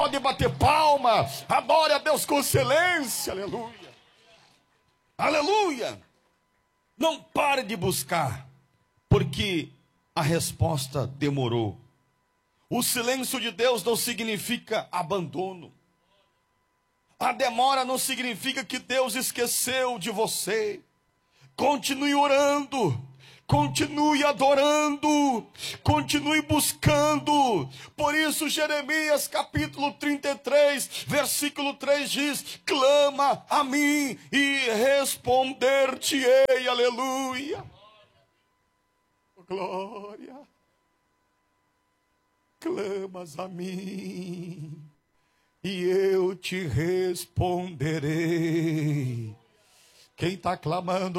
pode bater palma. Adore a Deus com excelência. Aleluia. Aleluia. Não pare de buscar, porque a resposta demorou. O silêncio de Deus não significa abandono. A demora não significa que Deus esqueceu de você. Continue orando, continue adorando, continue buscando. Por isso Jeremias capítulo 33, versículo 3 diz: clama a mim e responder-te-ei. Aleluia. Glória. Clamas a mim e eu te responderei. Quem está clamando